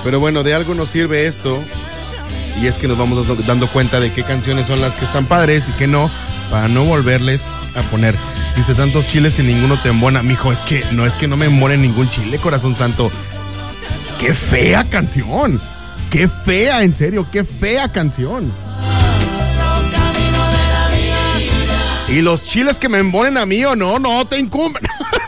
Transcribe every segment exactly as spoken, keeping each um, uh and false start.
Pero bueno, de algo nos sirve esto. Y es que nos vamos dando, dando cuenta de qué canciones son las que están padres y qué no, para no volverles a poner. Dice, tantos chiles y ninguno te embona. Mijo, es que no es que no me embone ningún chile, corazón santo. ¡Qué fea canción! ¡Qué fea, en serio! ¡Qué fea canción! Y los chiles que me embonen a mí o no, no te incumben.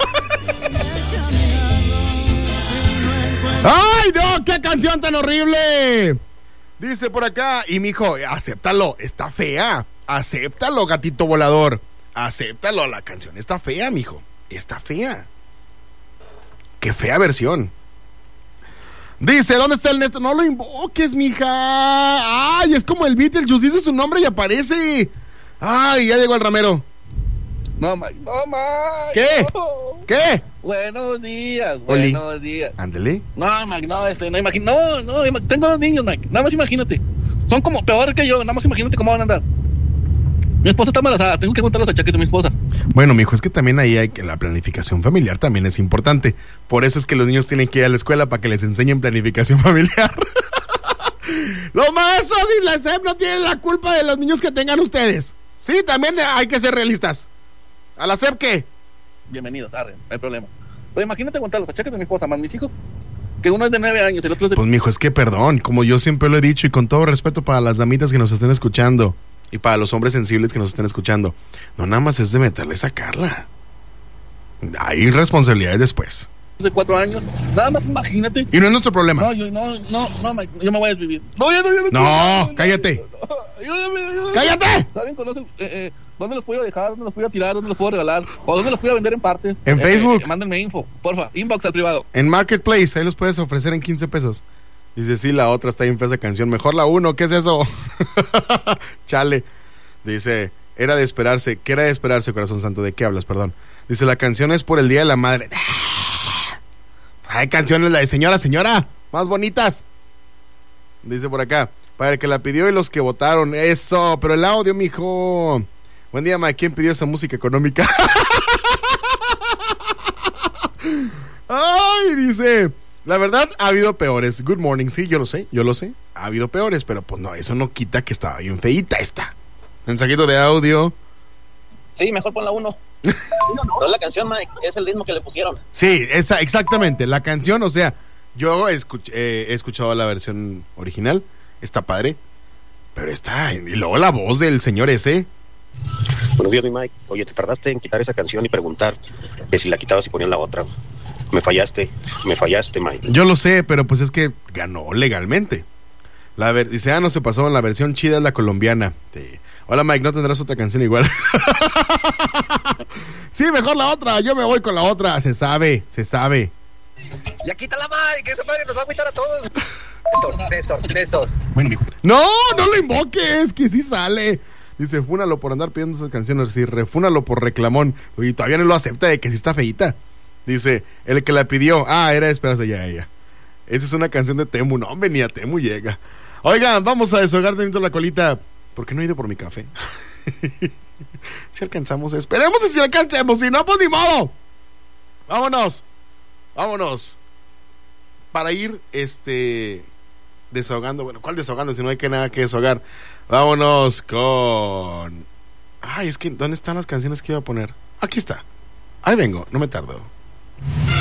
¡Ay, no! ¡Qué canción tan horrible! Dice por acá, y mijo, acéptalo, está fea. Acéptalo, gatito volador. Acéptalo, la canción está fea, mijo. Está fea. Qué fea versión. Dice, ¿dónde está el Néstor? No lo invoques, mija. Ay, es como el Beetlejuice, dice su nombre y aparece. Ay, ya llegó el ramero. No, Mike, no, Mike. ¿Qué? No. ¿Qué? Buenos días, Oli. buenos días. Ándale. No, Mike, no, este, no imagino, no, no, ima- tengo dos niños, Mike, nada más imagínate. Son como peor que yo, nada más imagínate cómo van a andar. Mi esposa está embarazada, tengo que contar los achaques de mi esposa. Bueno, mijo, es que también ahí hay que la planificación familiar también es importante. Por eso es que los niños tienen que ir a la escuela para que les enseñen planificación familiar. Los maestros y la S E P no tienen la culpa de los niños que tengan ustedes. Sí, también hay que ser realistas. ¿A la S E P qué? Bienvenidos, arre, no hay problema. Pero imagínate contar los achaques de mi esposa, más mis hijos, que uno es de nueve años, el otro es de... Pues mijo, es que perdón, como yo siempre lo he dicho y con todo respeto para las damitas que nos estén escuchando y para los hombres sensibles que nos estén escuchando, no nada más es de meterle a sacarla. Hay responsabilidades después. de cuatro años, nada más imagínate. Y no es nuestro problema. No, yo no, no, no, Mike, yo me voy a desvivir. No, ya no, ya No, cállate. Ayúdame, ayúdame. ¡Cállate! ¿Saben? Conocen, eh, eh, ¿dónde los puedo dejar? ¿Dónde los puedo tirar? ¿Dónde los puedo regalar? ¿O dónde los puedo vender en partes? En Eh, Facebook. eh, mándenme info, porfa, inbox al privado. En Marketplace, ahí los puedes ofrecer en quince pesos. Dice, sí, la otra está bien fea esa canción. Mejor la uno, ¿qué es eso? Chale. Dice, era de esperarse. ¿Qué era de esperarse, corazón santo? ¿De qué hablas, perdón? Dice, la canción es por el Día de la Madre. Hay canciones, la de señora, señora, más bonitas. Dice por acá, para el que la pidió y los que votaron. Eso, pero el audio, mijo. Buen día, Mike. ¿Quién pidió esa música económica? Ay, dice, la verdad ha habido peores. Good morning, sí, yo lo sé, yo lo sé. Ha habido peores, pero pues no, eso no quita que estaba bien feíta esta. Mensajito de audio. Sí, mejor pon la uno. No es la canción, Mike, es el ritmo que le pusieron. Sí, esa, exactamente, la canción, o sea, yo escuch, eh, he escuchado la versión original, está padre, pero está, y luego la voz del señor ese. Buenos días, mi Mike. Oye, te tardaste en quitar esa canción y preguntar que si la quitabas y ponían la otra. Me fallaste, me fallaste, Mike. Yo lo sé, pero pues es que ganó legalmente. La ver, dice, ah, no se pasó, la versión chida es la colombiana. Sí. Hola, Mike, ¿no tendrás otra canción igual? Sí, mejor la otra, yo me voy con la otra. Se sabe, se sabe. Ya quítala, Mike, que esa madre nos va a agüitar a todos. Néstor, Néstor, Néstor. Bueno, no, no lo invoques, que sí sale. Dice, fúnalo por andar pidiendo esas canciones. Sí, refúnalo por reclamón. Y todavía no lo acepta de que sí está feíta. Dice, el que la pidió, ah, era Esperanza, ya ella. Esa es una canción de Temu, no, hombre, ni a Temu llega. Oigan, vamos a deshogar tantito la colita. ¿Por qué no he ido por mi café? Si alcanzamos, esperemos que si alcancemos, si no, pues ni modo. Vámonos, vámonos. Para ir, este, desahogando, bueno, ¿cuál desahogando? Si no hay que nada que deshogar. Vámonos con... Ay, es que, ¿dónde están las canciones que iba a poner? Aquí está. Ahí vengo, no me tardo.